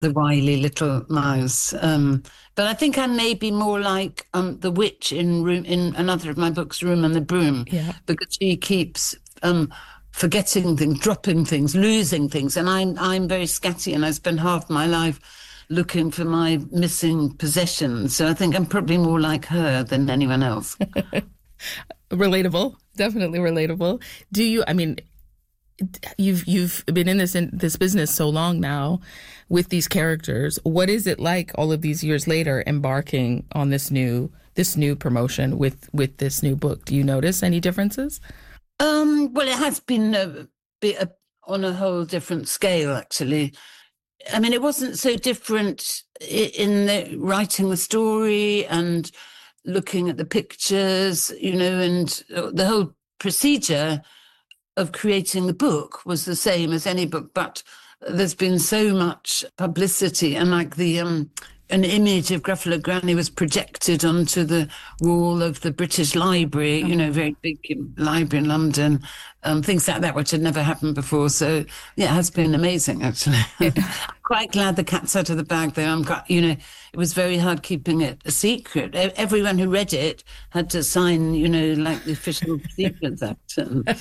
the wily little mouse. But I think I may be more like the witch in another of my books, Room and the Broom, Yeah. because she keeps forgetting things, dropping things, losing things, and I'm very scatty, and I spend half my life looking for my missing possessions. So I think I'm probably more like her than anyone else. Relatable, definitely relatable. Do you, I mean, you've been in this business so long now with these characters. What is it like all of these years later embarking on this new promotion with this new book? Do you notice any differences? Well, it has been a bit on a whole different scale, actually. I mean, it wasn't so different in the writing the story and looking at the pictures, and the whole procedure of creating the book was the same as any book, but there's been so much publicity, and like an image of Gruffalo Granny was projected onto the wall of the British Library, very big library in London, things like that, which had never happened before. So, yeah, it has been amazing, actually. I'm quite glad the cat's out of the bag, though. It was very hard keeping it a secret. Everyone who read it had to sign, like the official Secrets Act.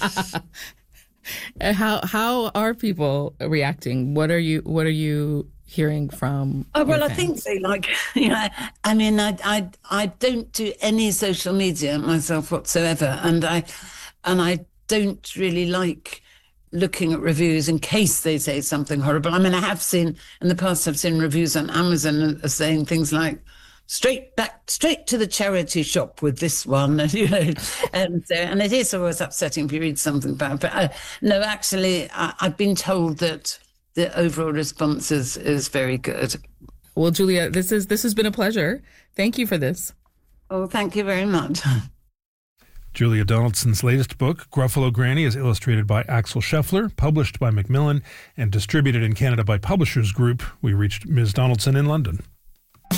How are people reacting? What are you hearing from your I fans? think they like, I mean, I don't do any social media myself whatsoever. And I don't really like looking at reviews in case they say something horrible. I mean, I've seen reviews on Amazon saying things like, straight to the charity shop with this one, and it is always upsetting if you read something bad. But no, actually, I've been told that the overall response is very good. Well, Julia, this has been a pleasure. Thank you for this. Oh, thank you very much. Julia Donaldson's latest book, Gruffalo Granny, is illustrated by Axel Scheffler, published by Macmillan, and distributed in Canada by Publishers Group. We reached Ms. Donaldson in London.